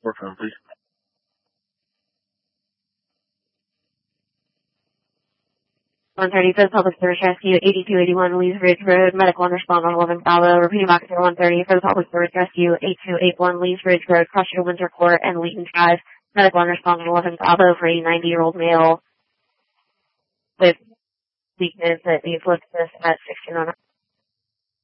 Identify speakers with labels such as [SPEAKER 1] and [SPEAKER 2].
[SPEAKER 1] phone, please.
[SPEAKER 2] (130) for the Public Service Rescue, 8281 Lees Ridge Road, medical and respond on 11 Bravo. Repeating back to 130 for the Public Service Rescue, 8281 Lees Ridge Road, Crusher, Winter Court, and Wheaton Drive, medical and respond on 11 Bravo for a 90-year-old male with weakness that needs lifted at 1609.